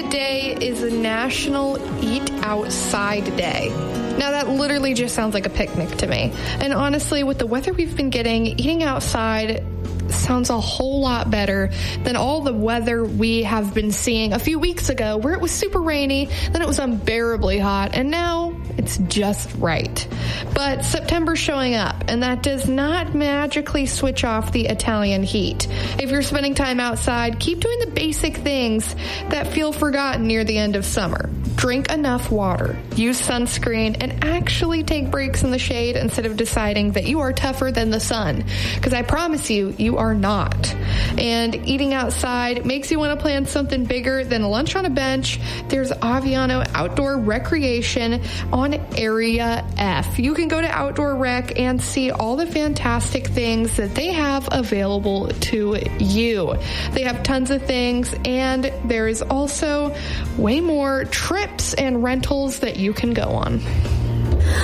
today is a National Eat Outside Day. Now, that literally just sounds like a picnic to me. And honestly, with the weather we've been getting, eating outside sounds a whole lot better than all the weather we have been seeing a few weeks ago where it was super rainy, then it was unbearably hot, and now it's just right. But September's showing up, and that does not magically switch off the Italian heat. If you're spending time outside, keep doing the basic things that feel forgotten near the end of summer. Drink enough water, use sunscreen, and actually take breaks in the shade instead of deciding that you are tougher than the sun. Because I promise you, you are not. And eating outside makes you want to plan something bigger than lunch on a bench. There's Aviano Outdoor Recreation on Area F. You can go to Outdoor Rec and see all the fantastic things that they have available to you. They have tons of things, and there is also way more trips and rentals that you can go on.